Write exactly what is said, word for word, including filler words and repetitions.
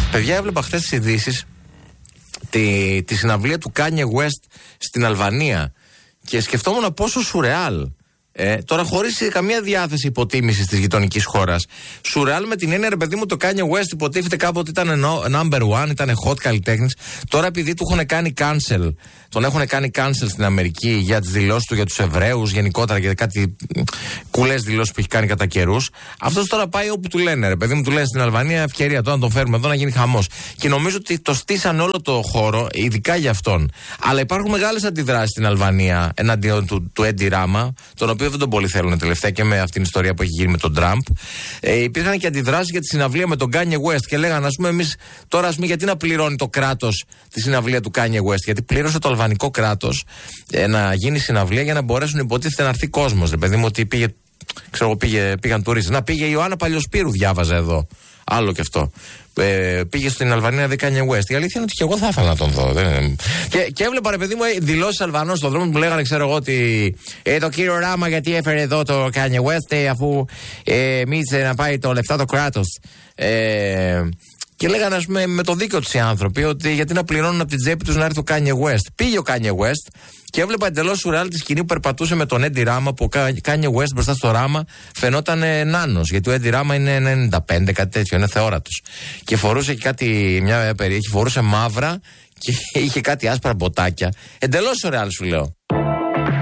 Παιδιά, έβλεπα χθες τις ειδήσεις τη, τη συναυλία του Kanye West στην Αλβανία και σκεφτόμουν πόσο σουρεάλ. Ε, τώρα, χωρίς καμία διάθεση υποτίμησης της γειτονικής χώρας. Σουρεάλ με την έννοια, ρε παιδί μου, το Kanye West υποτίθεται κάποτε ήταν number one, ήταν hot καλλιτέχνης. Τώρα, επειδή του έχουν κάνει cancel, τον έχουν κάνει cancel στην Αμερική για τις δηλώσεις του για τους Εβραίους, γενικότερα για κάτι κουλές δηλώσεις που έχει κάνει κατά καιρούς. Αυτός τώρα πάει όπου του λένε, ρε παιδί μου, του λένε στην Αλβανία, ευκαιρία τώρα να τον φέρουμε εδώ να γίνει χαμός. Και νομίζω ότι το στήσαν όλο το χώρο, ειδικά για αυτόν. Αλλά υπάρχουν μεγάλες αντιδράσεις στην Αλβανία εναντίον του, του Έντι Ράμα, τον οποίο δεν τον πολύ θέλουν τελευταία και με αυτήν την ιστορία που έχει γίνει με τον Τραμπ. Ε, υπήρχαν και αντιδράσεις για τη συναυλία με τον Kanye West και λέγανε, ας πούμε, εμείς τώρα, ας πούμε, γιατί να πληρώνει το κράτος τη συναυλία του Kanye West? Γιατί πλήρωσε το αλβανικό κράτος ε, να γίνει συναυλία για να μπορέσουν, υποτίθεται, να έρθει κόσμος. Δηλαδή μου ότι πήγε, ξέρω, πήγε, πήγαν τουρίστες. Να πήγε η Ιωάννα Παλιοσπύρου, διάβαζα εδώ. Άλλο και αυτό. Ε, πήγε στην Αλβανία να δει Kanye West. Η αλήθεια είναι ότι και εγώ θα ήθελα να τον δω. Δεν... Και, και έβλεπα, ρε παιδί μου, δηλώσεις Αλβανών στον δρόμο που λέγανε, ξέρω εγώ, ότι ε, το κύριο Ράμα γιατί έφερε εδώ το Kanye West, ε, αφού ε, μίλησε να πάει το λεφτά το κράτος. Ε, και λέγανε, ας πούμε, με το δίκιο τους οι άνθρωποι, ότι γιατί να πληρώνουν από την τσέπη τους να έρθει ο Kanye West. Πήγε ο Kanye West και έβλεπα εντελώς σουρεάλ τη σκηνή που περπατούσε με τον Έντι Ράμα, που ο Kanye West μπροστά στο Ράμα φαινόταν ε, νάνος. Γιατί ο Έντι Ράμα είναι ενενήντα πέντε, κάτι τέτοιο, είναι θεόρατος. Και φορούσε και κάτι, μια περιοχή, φορούσε μαύρα και είχε κάτι άσπρα μποτάκια. Εντελώς σουρεάλ, σου λέω.